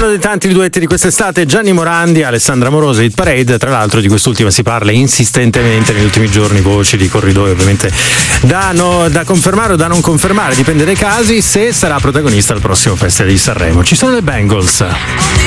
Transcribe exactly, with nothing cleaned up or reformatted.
Uno dei tanti duetti di quest'estate, Gianni Morandi, Alessandra Moroso, Hit Parade. Tra l'altro di quest'ultima si parla insistentemente negli ultimi giorni, voci di corridoio ovviamente da, no, da confermare o da non confermare, dipende dai casi, se sarà protagonista al prossimo Festival di Sanremo. Ci sono le Bangles.